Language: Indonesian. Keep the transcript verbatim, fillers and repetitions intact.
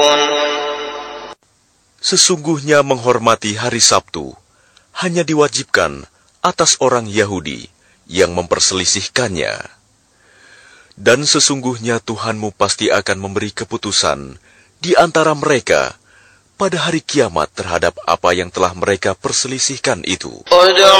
Sesungguhnya menghormati hari Sabtu hanya diwajibkan atas orang Yahudi yang memperselisihkannya. Dan sesungguhnya Tuhanmu pasti akan memberi keputusan di antara mereka pada hari kiamat terhadap apa yang telah mereka perselisihkan itu. Ud'u